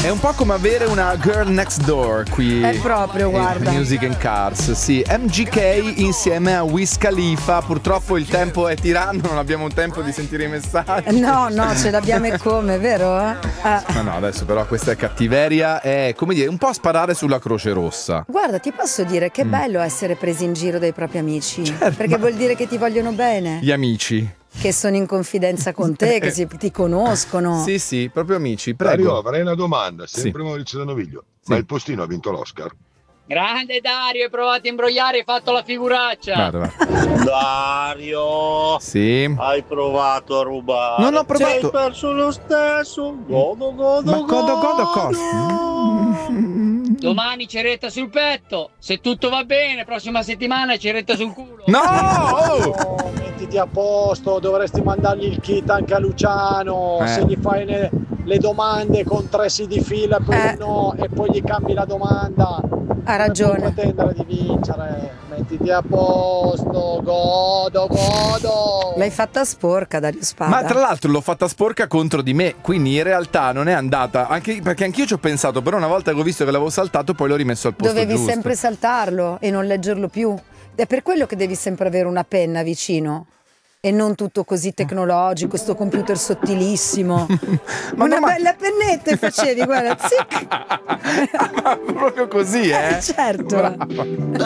È un po' come avere una girl next door qui. È proprio, guarda. Music and Cars, sì. MGK insieme a Wiz Khalifa. Purtroppo il tempo è tiranno, non abbiamo tempo di sentire i messaggi. No, ce l'abbiamo e come, vero? Ma no, adesso però questa è cattiveria, è come dire, un po' sparare sulla Croce Rossa. Guarda, ti posso dire che è bello essere presi in giro dai propri amici, Certo, perché vuol dire che ti vogliono bene, Gli amici. che sono in confidenza con te, che ti conoscono. Sì, proprio amici, Dario, prego. avrei una domanda, sempre Sì. Maurizio da Noviglio. Sì. Ma il postino ha vinto l'Oscar? Grande Dario, hai provato a imbrogliare e hai fatto la figuraccia. Guarda. Dario, Sì. hai provato a rubare. Non ho provato. Hai perso lo stesso. Godo. Ma godo cosa? Domani ceretta sul petto. Se tutto va bene, prossima settimana ceretta sul culo. No! Oh! Oh, mettiti a posto, dovresti mandargli il kit anche a Luciano. Se gli fai le domande con 3 sì di fila, poi no, e poi gli cambi la domanda. Ha ragione. Non puoi pretendere di vincere. Mettiti a posto, godo. L'hai fatta sporca, Dario Spada. Ma tra l'altro l'ho fatta sporca contro di me, quindi in realtà non è andata, anche perché anch'io ci ho pensato, però una volta che ho visto che l'avevo saltato poi l'ho rimesso al posto Dovevi giusto. sempre saltarlo e non leggerlo più. È per quello che devi sempre avere una penna vicino. E non tutto così tecnologico, sto computer sottilissimo. Una bella pennetta e facevi, guarda, zic. Ma proprio così, eh? Certo. Brava.